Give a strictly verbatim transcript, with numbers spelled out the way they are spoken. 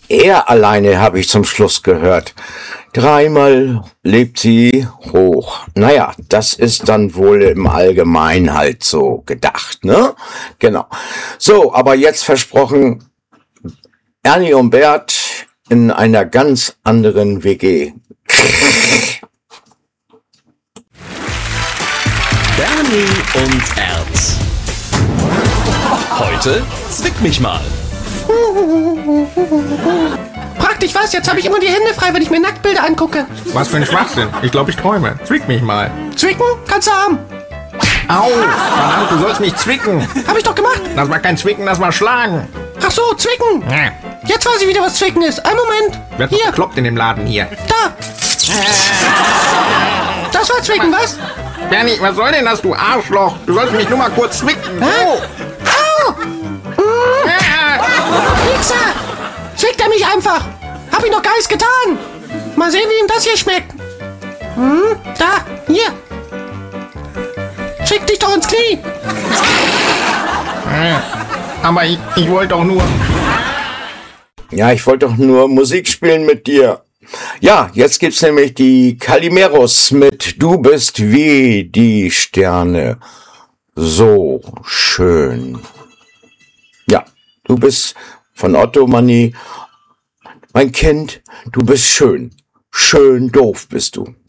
Er alleine habe ich zum Schluss gehört. Dreimal lebt sie hoch. Naja, das ist dann wohl im Allgemeinen halt so gedacht, ne? Genau. So, aber jetzt versprochen, Ernie und Bert in einer ganz anderen W G. Bernie und Erd. Heute zwick mich mal. Praktisch was, jetzt habe ich immer die Hände frei, wenn ich mir Nacktbilder angucke. Was für ein Schwachsinn. Ich glaube, ich träume. Zwick mich mal. Zwicken? Kannst du haben. Au! Verdammt, du sollst mich zwicken. Hab ich doch gemacht. Das war kein Zwicken, das war Schlagen. Ach so, zwicken. Ja. Jetzt weiß ich wieder, was zwicken ist. Einen Moment. Wird Hier, bekloppt in dem Laden hier. da. Das war zwicken, was? Bernie, was soll denn das, du Arschloch? Du sollst mich nur mal kurz zwicken. Hä? Oh. Au! Wichser! Zwickt er mich einfach! Hab ich noch gar nichts getan! Mal sehen, wie ihm das hier schmeckt. Hm, da, hier. Zwick dich doch ins Knie. Aber ich, ich wollte doch nur... Ja, ich wollte doch nur Musik spielen mit dir. Ja, jetzt gibt's nämlich die Calimeros mit Du bist wie die Sterne. So schön. Ja, du bist von Otto Manni. Mein Kind, du bist schön. Schön doof bist du.